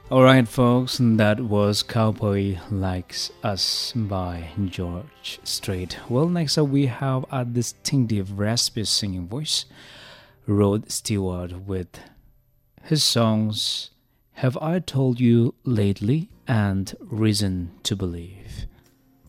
Alright, folks, that was Cowboy Likes Us by George Strait. Well, next up we have a distinctive raspy singing voice, Rod Stewart, with his songs Have I Told You Lately and Reason to Believe.